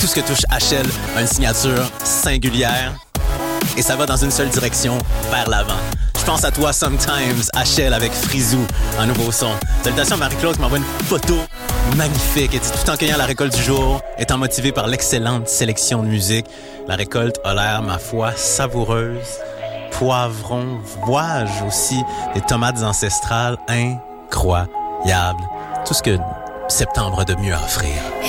Tout ce que touche HL a une signature singulière et ça va dans une seule direction, vers l'avant. Je pense à toi Sometimes, HL avec Frisou, un nouveau son. Salutations à Marie-Claude qui m'envoie une photo magnifique. Elle dit, tout en cueillant la récolte du jour, étant motivée par l'excellente sélection de musique, la récolte a l'air, ma foi, savoureuse. Poivrons, vois-je aussi des tomates ancestrales incroyables. Tout ce que septembre a de mieux à offrir.